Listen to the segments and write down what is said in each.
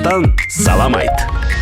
Жумуштан салам айт.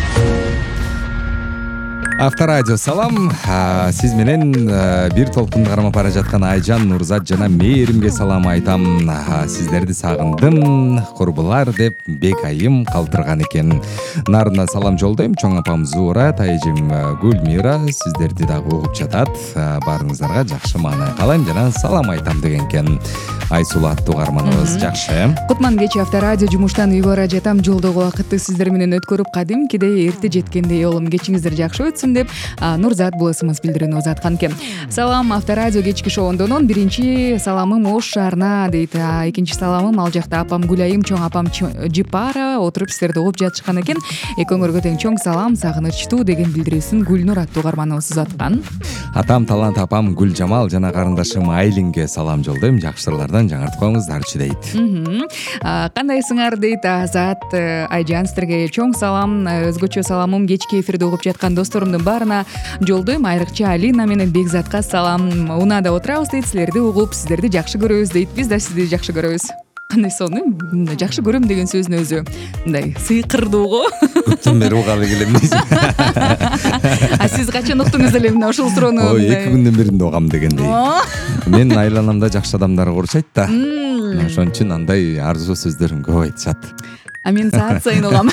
Авторадио салам. Сиз менен бир толкунду кармап бара жаткан Айжан, Нурзат жана Мээримге салам айтам. Сиздерди сагындым, курбулар деп бек айым калтырган экен. Нарына салам жолдойм. Чоң апам Зура, тайжым Гүлмира сиздерди дагы угуп жатат. Баарыңыздарга жакшы маанай каалайм жана салам айтам деген экен. Айсулу аттуу угарманыбыз жакшы. Кутман кечи Авторадио жумуштан үй бара жатам. Жолдогу убакытты сиздер менен өткөрүп кадимкидей эрте жеткендей олум кечиңиздер жакшы өтсүн деп Нурзат бул СМС билдирүүнү узаткан экен. Салам Авторадио кечки шоундонун биринчи саламым Ош шаарына дейт. Экинчи саламым ал жакта апам Гүлайым, чоң апам Жипара отуруп сиздерди угуп жатышкан экен. Экөөңөргө тең чоң салам, сагынычтуу деген билдирүүсүн Гүлнур аттуу угарманыбыз узаткан. Атам талант апам Гүлжамал жана карындашым Айлинге салам жолдойм. Жакшылардан жаңыртып коюңуздарчы дейт. Кандайсыңар дейт Азат. Айжан сиздерге чоң салам. Өзгөчө саламым кечки эфирди угуп жаткан досторумдун баарына жолдойм. Айрыкча Алина менен Бекзатка салам. Унаада отурабыз дейт, силерди угуп, сиздерди жакшы көрөбүз дейт. Биз да сизди жакшы көрөбүз. Кандай сонун, жакшы көрөм деген сөздүн өзү мындай сыйкырдууго. Көптөн бери угалы келем дейсиз. Сиз качан уктуңуз эле мына ушул суроону? 2 күндөн бери угам дегендей. Менин айланамда жакшы адамдар курчайт да. Ошон үчүн андай арзуу сөздөрүн көп айтышат. Мен саат сайын угам.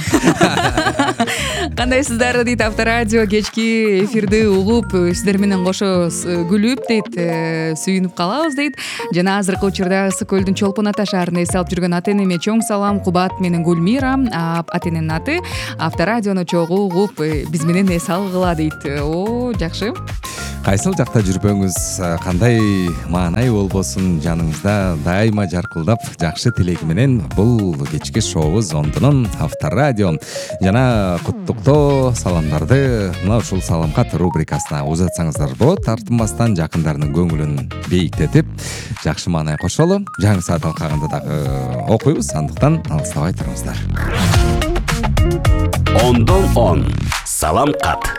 Кандайсыздар дейт Авторадио кечки эфирди угуп, сиздер менен кошо күлүп дейт, сүйүнүп калабыз дейт. Жана азыркы учурда Ысык көлдүн Чолпон ата шаарында эс алып жүргөн ата энеме чоң салам. Кубат менен Гүлмира, ата эненин аты. Авторадиону чогуу угуп, биз менен эс алгыла дейт. Жакшы. Кайсыл жакта жүрбөңүз, кандай маанай болбосун, жаныңызда дайыма жаркылдап жакшы тилеги менен бул кечки шоубуз Ондонун Авторадио жана куттуктоо саламдарды мына ушул салам кат рубрикасына узатсаңыздар болот. Тартынбастан жакындарынын көңүлүн бейиктетип, жакшы маанай кошолу. Жаңы саат алкагында дагы окуйбуз, андыктан алыстабай туруңуздар. Ондон салам кат.